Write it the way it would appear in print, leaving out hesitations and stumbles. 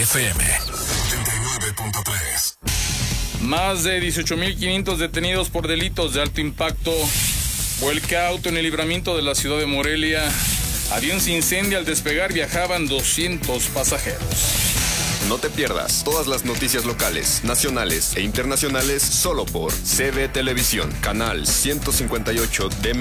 FM 89.3. Más de 18.500 detenidos por delitos de alto impacto. Vuelca auto en el libramiento de la ciudad de Morelia. Avión se incendia al despegar, viajaban 200 pasajeros. No te pierdas todas las noticias locales, nacionales e internacionales solo por CB Televisión, canal 158 de